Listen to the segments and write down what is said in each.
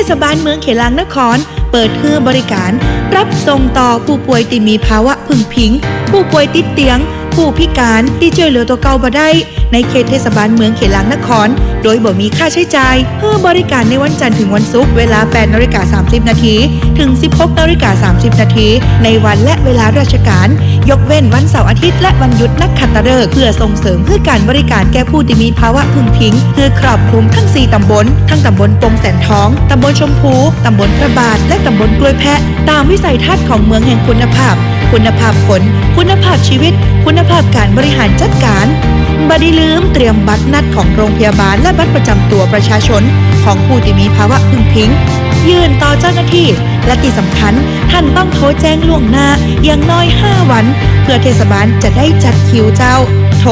ศบาลเมืองเขลางนครเปิดให้บริการรับส่งต่อผู้ป่วยที่มีภาวะพึงพิงผู้ป่วยติดเตียงผู้พิการที่ช่วยเหลือตัวเก่าบ่ได้ในเขตเทศบาลเมืองเขลางนครโดยบ่มีค่าใช้จ่ายให้บริการในวันจันทร์ถึงวันศุกร์เวลา 8:30 น.ถึง 16:30 น.ในวันและเวลาราชการยกเว้นวันเสาร์อาทิตย์และวันหยุดนักขัตฤกษ์เพื่อส่งเสริมเพื่อการบริการแก่ผู้ที่มีภาวะพึงพิงเพื่อครอบคลุมทั้ง4ตำบลทั้งตำบลปงแสนทองตำบลชมพูตำบลพระบาทและตำบลกล้วยแพะตามวิสัยทัศน์ของเมืองแห่งคุณภาพฝนคุณภาพชีวิตคุณภาพการบริหารจัดการบ่ได้ลืมเตรียมบัตรนัดของโรงพยาบาลและบัตรประจำตัวประชาชนของผู้ที่มีภาวะพึงพิงยื่นต่อเจ้าหน้าที่และที่สำคัญท่านต้องโทรแจ้งล่วงหน้าอย่างน้อย5วันเพื่อเทศบาลจะได้จัดคิวเจ้าโทร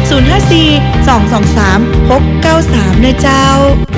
054-223-693เลยเจ้า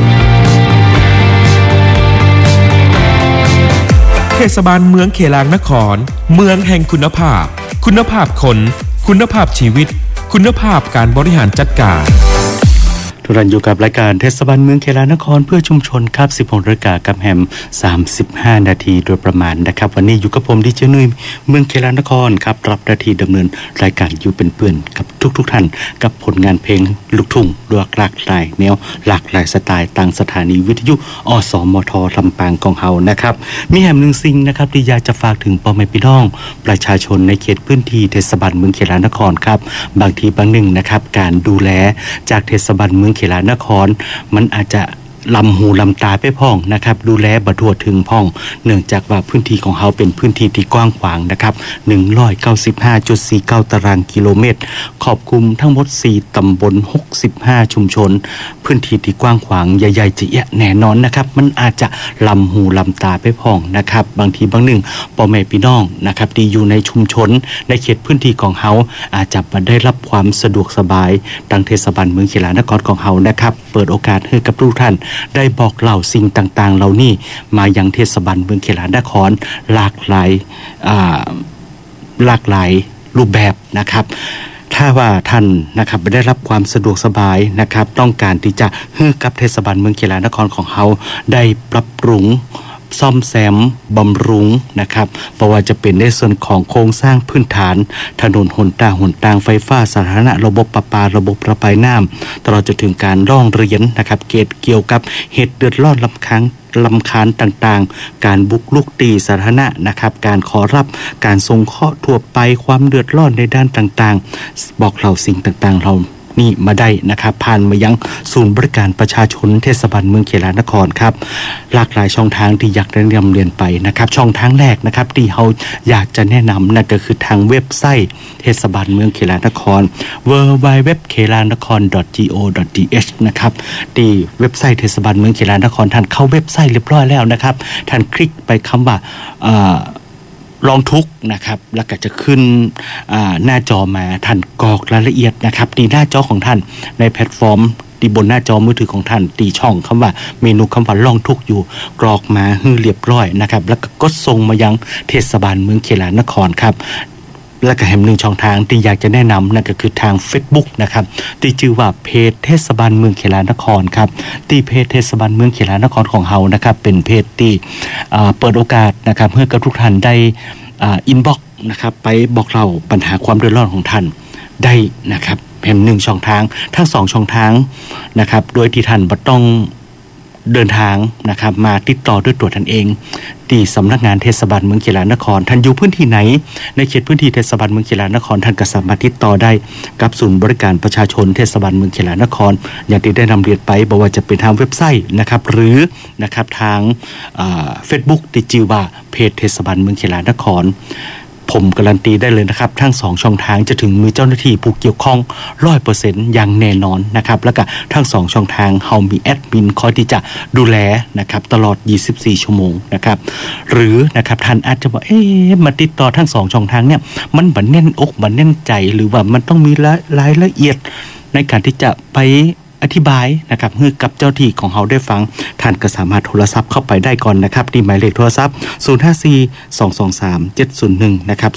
เทศบาลเมืองเขลางนครเมืองแห่งคุณภาพคนคุณภาพชีวิตคุณภาพการบริหารจัดการทุกท่านอยู่กับรายการเทศบาลเมืองเขลางนครเพื่อชุมชนครับ 16 นาฬิกากับแฮม35 นาทีโดยประมาณนะครับวันนี้อยู่กับผมดิเจนุ้ยเมืองเขลางนครครับรับหน้าที่ดำเนินรายการอยู่เป็นเพื่อนกับทุกท่านกับผลงานเพลงลูกทุ่งหลากหลายแนวหลากหลายสไตล์ต่างสถานีวิทยุอสมทลำปางของเฮานะครับมีแฮมหนึ่งสิ่งนะครับที่อยากจะฝากถึงพ่อแม่พี่น้องประชาชนในเขตพื้นที่เทศบาลเมืองเขลางนครครับบางทีบางหนึ่งนะครับการดูแลจากเทศบาลเมืองเขลางนครมันอาจจะลำหูลำตาไปพ่องนะครับดูแลบ่ทั่วถึงพ่องเนื่องจากว่าพื้นที่ของเฮาเป็นพื้นที่ที่กว้างขวางนะครับ 195.49 ตารางกิโลเมตรครอบคลุมทั้งหมด4ตำบล65ชุมชนพื้นที่ที่กว้างขวางใหญ่ๆจะแน่นอนนะครับมันอาจจะลำหูลำตาไปพ่องนะครับบางทีบางหนึ่งพ่อแม่พี่น้องนะครับที่อยู่ในชุมชนในเขตพื้นที่ของเฮาอาจจะบ่ได้รับความสะดวกสบายดังเทศบาลเมืองเขลางนครของเฮานะครับเปิดโอกาสให้กับทุกท่านได้บอกเล่าสิ่งต่างๆเหล่านี้มายังเทศบาลเมืองเขลางนครหลากหลายรูปแบบนะครับถ้าว่าท่านนะครับได้รับความสะดวกสบายนะครับต้องการที่จะให้กับเทศบาลเมืองเขลางนครของเฮาได้ปรับปรุงซ่อมแซมบำรุงนะครับเพราะว่าจะเป็นในส่วนของโครงสร้างพื้นฐานถนนหนทางไฟฟ้าสาธารณะระบบประปาระบบประปาน้ำตลอดจนถึงการร้องเรียนนะครับเกี่ยวกับเหตุเดือดร้อนรำคาญต่างๆการบุกรุกตีสาธารณะนะครับการขอรับการส่งเคราะห์ทั่วไปความเดือดร้อนในด้านต่างๆบอกเล่าสิ่งต่างๆเรานี่มาได้นะครับผ่านมายังศูนย์บริการประชาชนเทศบาลเมืองเขลางนครครับหลากหลายช่องทางที่อยากได้นำเรียนไปนะครับช่องทางแรกนะครับที่เราอยากจะแนะนำนั่นก็คือทางเว็บไซต์เทศบาลเมืองเขลางนคร www.khelangnakon.go.th นะครับที่เว็บไซต์เทศบาลเมืองเขลางนครท่านเข้าเว็บไซต์เรียบร้อยแล้วนะครับท่านคลิกไปคำว่าลองทุกนะครับแล้วก็จะขึ้นหน้าจอมาท่านกรอกรายละเอียดนะครับที่หน้าจอของท่านในแพลตฟอร์มที่บนหน้าจอมือถือของท่านตีช่องคำว่าเมนูคำว่าลองทุกอยู่กรอกมาให้เรียบร้อยนะครับแล้วก็กดส่งมายังเทศบาลเมืองเขลางนครครับและก็แห่งหนึ่งช่องทางที่อยากจะแนะนำนั่นก็คือทาง Facebook นะครับที่ชื่อว่าเพจเทศบาลเมืองเขลางนครครับที่เพจเทศบาลเมืองเขลางนครของเฮานะครับเป็นเพจที่เปิดโอกาสนะครับเพื่อกับทุกท่านได้อินบ็อกซ์นะครับไปบอกเล่าปัญหาความเดือดร้อนของท่านได้นะครับแห่งหนึ่งช่องทางทั้ง2ช่องทางนะครับโดยที่ท่านบ่ต้องเดินทางนะครับมาติดต่อด้วยตัวท่านเองที่สำนักงานเทศบาลเมืองเขลางนครท่านอยู่พื้นที่ไหนในเขตพื้นที่เทศบาลเมืองเขลางนครท่านก็สามารถติดต่อได้กับศูนย์บริการประชาชนเทศบาลเมืองเขลางนครอย่างที่ได้นำเรียนไปบอกว่าจะเป็นทางเว็บไซต์นะครับหรือนะครับทางFacebook ที่ชื่อว่าเพจเทศบาลเมืองเขลางนครผมการันตีได้เลยนะครับทั้ง2ช่องทางจะถึงมือเจ้าหน้าที่ผู้เกี่ยวข้อง 100% อย่างแน่นอนนะครับแล้วก็ทั้ง2ช่องทางเฮามีแอดมินคอยที่จะดูแลนะครับตลอด24ชั่วโมงนะครับหรือนะครับท่านอาจจะบอกมาติดต่อทั้ง2ช่องทางเนี่ยมันบ่แน่นอกบ่แน่นใจหรือว่ามันต้องมีรายละเอียดในการที่จะไปอธิบายนะครับให้กับเจ้าที่ของเฮาได้ฟังท่านก็สามารถโทรศัพท์เข้าไปได้ก่อนนะครับที่หมายเลขโทรศัพท์054-223-701นะครับ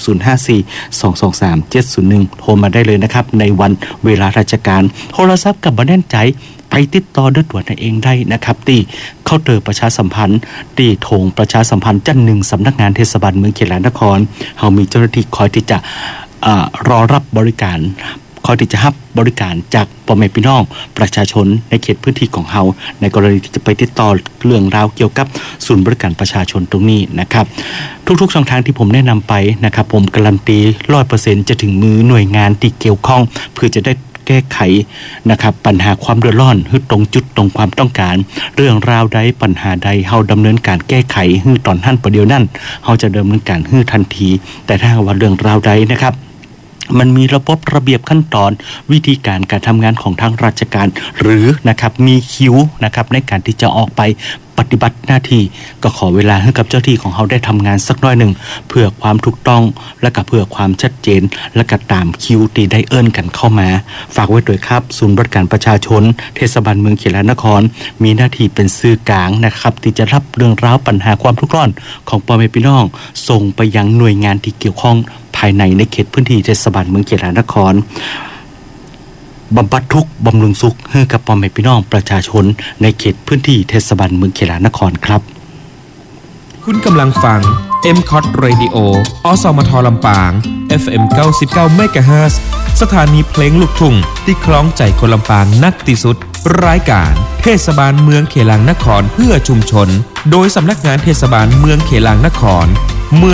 054-223-701โทรมาได้เลยนะครับในวันเวลาราชการโทรศัพท์กับบ่แน่นใจไปติดต่อด้วยตัวนั่นเองได้นะครับที่เคาน์เตอร์ประชาสัมพันธ์ที่โถงประชาสัมพันธ์ชั้น 1สำนักงานเทศบาลเมืองเขตหลานนครเฮามีเจ้าหน้าที่คอยที่จะรอรับบริการคอยที่จะรับบริการจากพ่อแม่พี่น้องประชาชนในเขตพื้นที่ของเฮาในกรณีที่จะไปติดต่อเรื่องราวเกี่ยวกับศูนย์บริการประชาชนตรงนี้นะครับทุกๆช่องทางที่ผมแนะนำไปนะครับผมการันตี 100% จะถึงมือหน่วยงานที่เกี่ยวข้องเพื่อจะได้แก้ไขนะครับปัญหาความเดือดร้อนให้ตรงจุดตรงความต้องการเรื่องราวใดปัญหาใดเฮาดำเนินการแก้ไขให้ตอนท่านประเดี๋ยวนั้นเฮาจะดำเนินการให้ทันทีแต่ถ้าว่าเรื่องราวใดนะครับมันมีระบบระเบียบขั้นตอนวิธีการทำงานของทางราชการหรือนะครับมีคิวนะครับในการที่จะออกไปปฏิบัติหน้าที่ก็ขอเวลาให้กับเจ้าที่ของเขาได้ทำงานสักน้อยหนึ่งเพื่อความถูกต้องและก็เพื่อความชัดเจนและก็ตามคิวที่ได้เอิ้นกันเข้ามาฝากไว้ด้วยครับศูนย์บริการประชาชนเทศบาลเมืองเขตหลานนครมีหน้าที่เป็นสื่อกลางนะครับที่จะรับเรื่องราวปัญหาความทุกข์ร้อนของพ่อแม่พี่น้องส่งไปยังหน่วยงานที่เกี่ยวข้องภายในเขตพื้นที่เทศบาลเมืองเขตหลานนครบำบัดทุกข์บำรุงสุขให้กับพ่อแม่พี่น้องประชาชนในเขตพื้นที่เทศบาลเมืองเขตหลานนครครับคุณกำลังฟัง MCOT Radio อสมทลำปาง FM 99 MHz สถานีเพลงลูกทุ่งที่คล้องใจคนลำปางนักที่สุดรายการเทศบาลเมืองเขลางนครเพื่อชุมชนโดยสำนักงานเทศบาลเมืองเขลางนคร